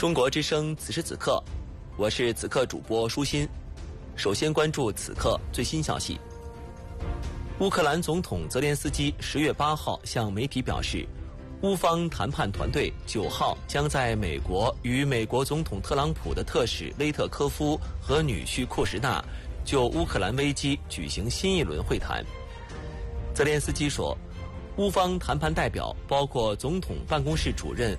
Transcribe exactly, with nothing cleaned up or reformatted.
中国之声此时此刻，我是此刻主播舒心。首先关注此刻最新消息。乌克兰总统泽连斯基十月八号向媒体表示，乌方谈判团队九号将在美国与美国总统特朗普的特使雷特科夫和女婿库什纳就乌克兰危机举行新一轮会谈。泽连斯基说，乌方谈判代表包括总统办公室主任